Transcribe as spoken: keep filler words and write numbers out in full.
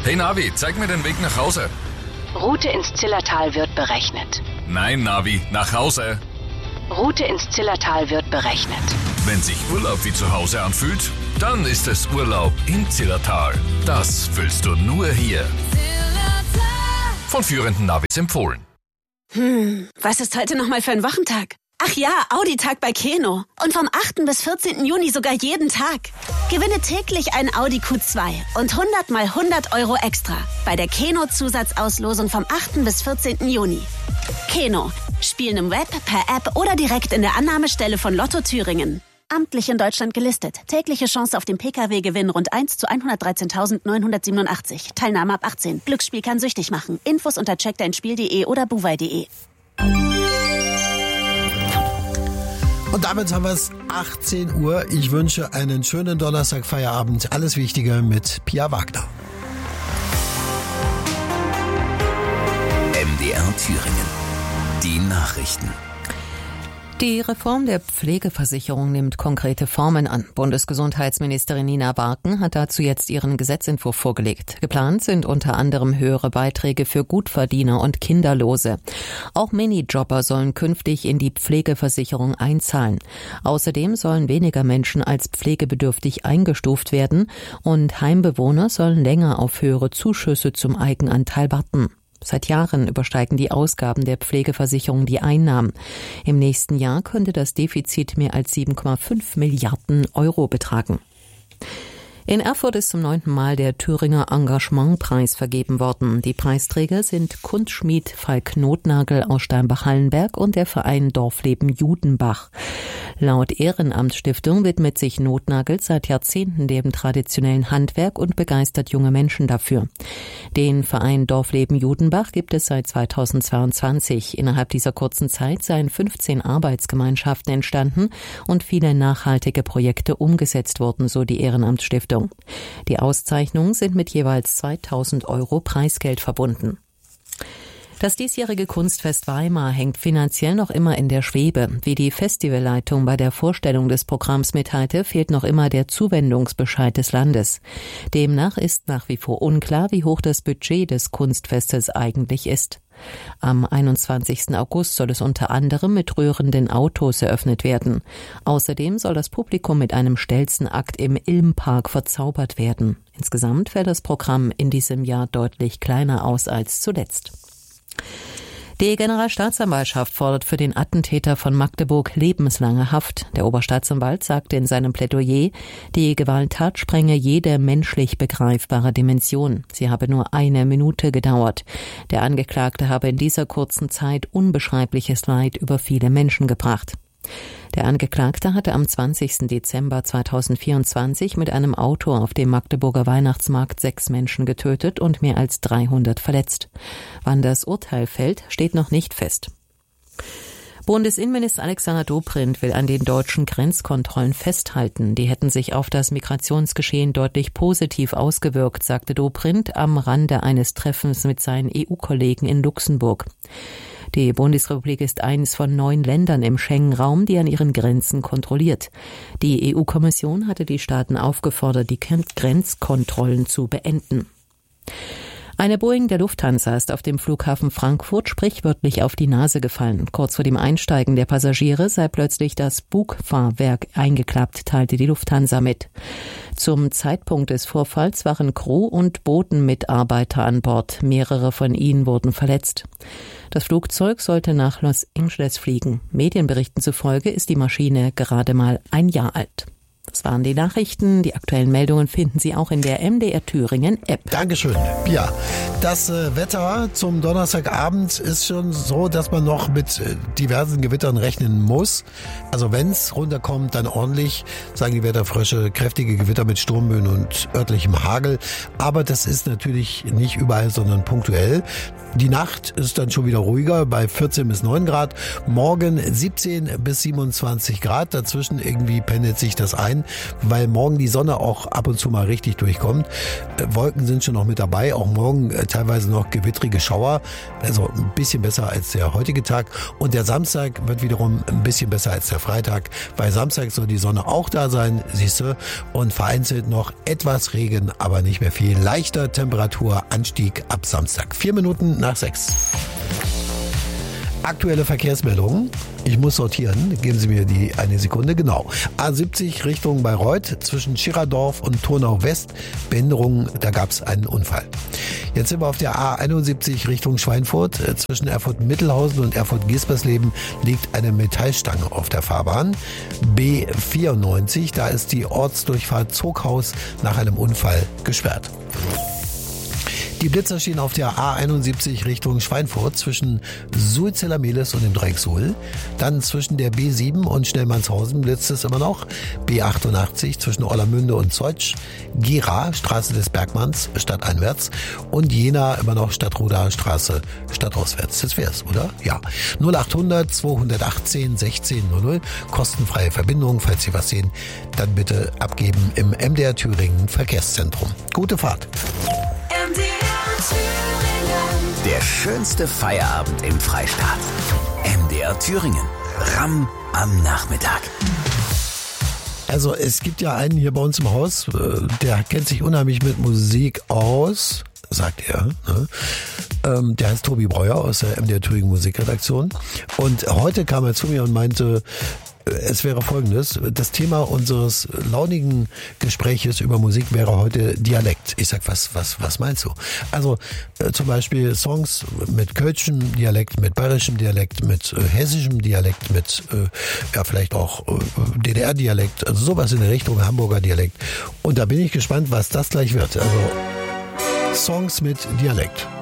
Hey Navi, zeig mir den Weg nach Hause. Route ins Zillertal wird berechnet. Nein, Navi, nach Hause. Route ins Zillertal wird berechnet. Wenn sich Urlaub wie zu Hause anfühlt, dann ist es Urlaub im Zillertal. Das fühlst du nur hier. Von führenden Navis empfohlen. Hm, was ist heute nochmal für ein Wochentag? Ach ja, Audi-Tag bei Keno. Und vom achten bis vierzehnten Juni sogar jeden Tag. Gewinne täglich ein Audi Q zwei und hundert mal hundert Euro extra bei der Keno-Zusatzauslosung vom achten bis vierzehnten Juni. Keno. Spielen im Web, per App oder direkt in der Annahmestelle von Lotto Thüringen. Amtlich in Deutschland gelistet. Tägliche Chance auf den Pkw-Gewinn rund eins zu hundertdreizehntausendneunhundertsiebenundachtzig. Teilnahme ab achtzehn. Glücksspiel kann süchtig machen. Infos unter check dein spiel punkt de oder buwei punkt de. Und damit haben wir es achtzehn Uhr. Ich wünsche einen schönen Donnerstag-Feierabend. Alles Wichtige mit Pia Wagner. M D R Thüringen. Die Nachrichten. Die Reform der Pflegeversicherung nimmt konkrete Formen an. Bundesgesundheitsministerin Nina Barken hat dazu jetzt ihren Gesetzentwurf vorgelegt. Geplant sind unter anderem höhere Beiträge für Gutverdiener und Kinderlose. Auch Minijobber sollen künftig in die Pflegeversicherung einzahlen. Außerdem sollen weniger Menschen als pflegebedürftig eingestuft werden und Heimbewohner sollen länger auf höhere Zuschüsse zum Eigenanteil warten. Seit Jahren übersteigen die Ausgaben der Pflegeversicherung die Einnahmen. Im nächsten Jahr könnte das Defizit mehr als sieben Komma fünf Milliarden Euro betragen. In Erfurt ist zum neunten Mal der Thüringer Engagementpreis vergeben worden. Die Preisträger sind Kunstschmied Falk Notnagel aus Steinbach-Hallenberg und der Verein Dorfleben Judenbach. Laut Ehrenamtsstiftung widmet sich Notnagel seit Jahrzehnten dem traditionellen Handwerk und begeistert junge Menschen dafür. Den Verein Dorfleben Judenbach gibt es seit zweitausendzweiundzwanzig. Innerhalb dieser kurzen Zeit seien fünfzehn Arbeitsgemeinschaften entstanden und viele nachhaltige Projekte umgesetzt worden, so die Ehrenamtsstiftung. Die Auszeichnungen sind mit jeweils zweitausend Euro Preisgeld verbunden. Das diesjährige Kunstfest Weimar hängt finanziell noch immer in der Schwebe. Wie die Festivalleitung bei der Vorstellung des Programms mitteilte, fehlt noch immer der Zuwendungsbescheid des Landes. Demnach ist nach wie vor unklar, wie hoch das Budget des Kunstfestes eigentlich ist. Am einundzwanzigsten August soll es unter anderem mit rührenden Autos eröffnet werden. Außerdem soll das Publikum mit einem Stelzenakt im Ilmpark verzaubert werden. Insgesamt fällt das Programm in diesem Jahr deutlich kleiner aus als zuletzt. Die Generalstaatsanwaltschaft fordert für den Attentäter von Magdeburg lebenslange Haft. Der Oberstaatsanwalt sagte in seinem Plädoyer, die Gewalttat sprenge jede menschlich begreifbare Dimension. Sie habe nur eine Minute gedauert. Der Angeklagte habe in dieser kurzen Zeit unbeschreibliches Leid über viele Menschen gebracht. Der Angeklagte hatte am zwanzigsten Dezember zweitausendvierundzwanzig mit einem Auto auf dem Magdeburger Weihnachtsmarkt sechs Menschen getötet und mehr als dreihundert verletzt. Wann das Urteil fällt, steht noch nicht fest. Bundesinnenminister Alexander Dobrindt will an den deutschen Grenzkontrollen festhalten. Die hätten sich auf das Migrationsgeschehen deutlich positiv ausgewirkt, sagte Dobrindt am Rande eines Treffens mit seinen E U-Kollegen in Luxemburg. Die Bundesrepublik ist eines von neun Ländern im Schengen-Raum, die an ihren Grenzen kontrolliert. Die E U-Kommission hatte die Staaten aufgefordert, die Grenzkontrollen zu beenden. Eine Boeing der Lufthansa ist auf dem Flughafen Frankfurt sprichwörtlich auf die Nase gefallen. Kurz vor dem Einsteigen der Passagiere sei plötzlich das Bugfahrwerk eingeklappt, teilte die Lufthansa mit. Zum Zeitpunkt des Vorfalls waren Crew und Bodenmitarbeiter an Bord. Mehrere von ihnen wurden verletzt. Das Flugzeug sollte nach Los Angeles fliegen. Medienberichten zufolge ist die Maschine gerade mal ein Jahr alt. Das waren die Nachrichten. Die aktuellen Meldungen finden Sie auch in der M D R Thüringen App. Dankeschön. Ja, das äh, Wetter zum Donnerstagabend ist schon so, dass man noch mit äh, diversen Gewittern rechnen muss. Also wenn es runterkommt, dann ordentlich, sagen die Wetterfrösche, kräftige Gewitter mit Sturmböen und örtlichem Hagel. Aber das ist natürlich nicht überall, sondern punktuell. Die Nacht ist dann schon wieder ruhiger bei vierzehn bis neun Grad. Morgen siebzehn bis siebenundzwanzig Grad. Dazwischen irgendwie pendelt sich das ein. weil morgen die Sonne auch ab und zu mal richtig durchkommt. Wolken sind schon noch mit dabei, auch morgen teilweise noch gewittrige Schauer, also ein bisschen besser als der heutige Tag. Und der Samstag wird wiederum ein bisschen besser als der Freitag, weil Samstag soll die Sonne auch da sein, siehst du, und vereinzelt noch etwas Regen, aber nicht mehr viel. Leichter Temperaturanstieg ab Samstag. Vier Minuten nach sechs. Aktuelle Verkehrsmeldungen. Ich muss sortieren. Geben Sie mir die eine Sekunde. Genau. A siebzig Richtung Bayreuth zwischen Schirardorf und Turnau West. Behinderungen, da gab es einen Unfall. Jetzt sind wir auf der A einundsiebzig Richtung Schweinfurt. Zwischen Erfurt-Mittelhausen und Erfurt-Gispersleben liegt eine Metallstange auf der Fahrbahn. B vierundneunzig, da ist die Ortsdurchfahrt Zoghaus nach einem Unfall gesperrt. Die Blitzer stehen auf der A einundsiebzig Richtung Schweinfurt zwischen Suhl-Zeller-Mehlis und dem Dreieck Suhl. Dann zwischen der B sieben und Schnellmannshausen blitzt es immer noch. B achtundachtzig zwischen Orlamünde und Zeutsch. Gera, Straße des Bergmanns, stadteinwärts. Und Jena immer noch Stadtruder Straße, stadtauswärts. Das wär's, oder? Ja. null achthundert zweihundertachtzehn sechzehn null null. Kostenfreie Verbindung. Falls Sie was sehen, dann bitte abgeben im M D R Thüringen Verkehrszentrum. Gute Fahrt. Der schönste Feierabend im Freistaat. M D R Thüringen. Ramm am Nachmittag. Also es gibt ja einen hier bei uns im Haus, der kennt sich unheimlich mit Musik aus, sagt er. Ne? Ähm, der heißt Tobi Breuer aus der M D R Thüringen Musikredaktion. Und heute kam er zu mir und meinte, es wäre Folgendes: Das Thema unseres launigen Gespräches über Musik wäre heute Dialekt. Ich sag, was, was, was meinst du? Also äh, zum Beispiel Songs mit kölschem Dialekt, mit bayerischem Dialekt, mit äh, hessischem Dialekt, mit äh, ja vielleicht auch äh, D D R-Dialekt, also sowas in der Richtung Hamburger Dialekt. Und da bin ich gespannt, was das gleich wird. Also Songs mit Dialekt.